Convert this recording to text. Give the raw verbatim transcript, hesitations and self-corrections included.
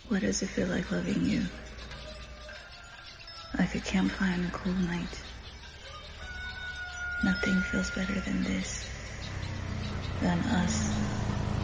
What does it feel like loving you? Like a campfire on a cold night. Nothing feels better than this, than us.